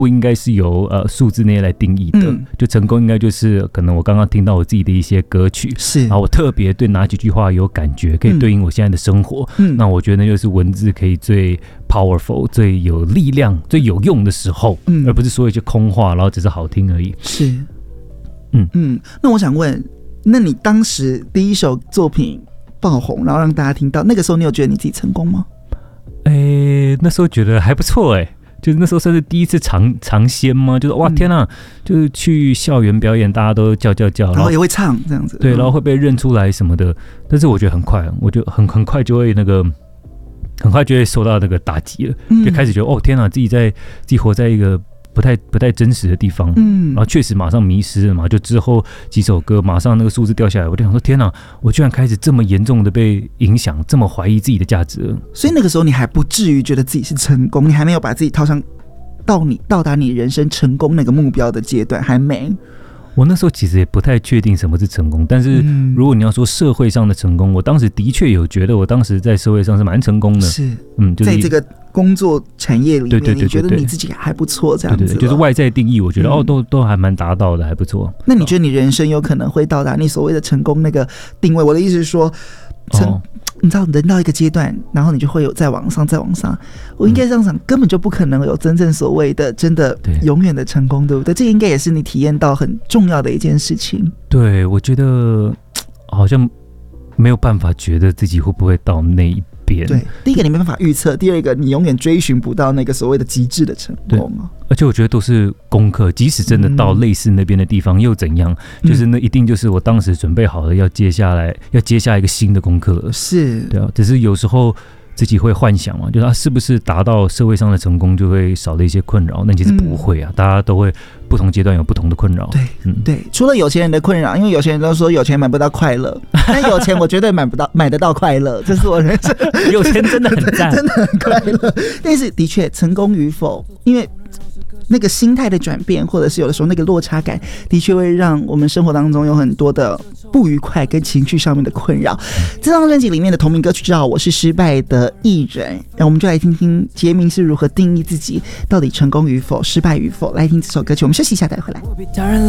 不应该是由数字那些来定义的，就成功应该就是可能我刚刚听到我自己的一些歌曲， 是， 然后我特别对哪几句话有感觉，可以对应我现在的生活，那我觉得那就是文字可以最 powerful、最有力量、最有用的时候，而不是说一些空话，然后只是好听而已。 是，那我想问，那你当时第一首作品爆红，然后让大家听到，那个时候你有觉得你自己成功吗？ 那时候觉得还不错就是那时候算是第一次尝鲜吗？就是哇天啊，就是去校园表演，大家都叫， 然后也会唱这样子， 对，然后会被认出来什么的。但是我觉得很快，我就很快就会很快就会受到那个打击了，就开始觉得天啊，自己活在一个不太真实的地方，然后确实马上迷失了嘛，就之后几首歌马上那个数字掉下来，我就想说天哪，我居然开始这么严重的被影响，这么怀疑自己的价值了。 所以那个时候你还不至于觉得自己是成功，你还没有把自己套上到达你人生成功那个目标的阶段，还没。 我那时候其实也不太确定什么是成功，但是如果你要说社会上的成功，我当时的确有觉得我当时在社会上是蛮成功的， 是， 就是在这个工作产业里面，对，你觉得你自己还不错，这样子， 对，就是外在定义，我觉得都还蛮达到的，还不错。 那你觉得你人生有可能会到达你所谓的成功那个定位？我的意思是说，你知道人到一个阶段，然后你就会有再往上。我应该这样想，根本就不可能有真正所谓的真的永远的成功，对不对？这应该也是你体验到很重要的一件事情。 对，我觉得好像没有办法觉得自己会不会到那一边。 对，第一个你没办法预测，第二个你永远追寻不到那个所谓的极致的成功而且我觉得都是功课，即使真的到类似那边的地方又怎样？就是那一定就是我当时准备好了要接下一个新的功课了。 是， 对啊，只是有时候自己会幻想嘛，就是他是不是达到社会上的成功就会少了一些困扰？那其实不会啊，大家都会不同阶段有不同的困扰。 对，除了有钱人的困扰，因为有钱人都说有钱买不到快乐，但有钱我绝对买得到快乐，这是我人生。 有钱真的很赞， 真的很快乐。但是的确成功与否，因为那个心态的转变，或者是有的时候那个落差感，的确会让我们生活当中有很多的不愉快跟情绪上面的困扰。这张专辑里面的同名歌曲叫《我是失败的艺人》，然后我们就来听听杰明是如何定义自己到底成功与否、失败与否。来听这首歌曲，我们休息一下，待会回来。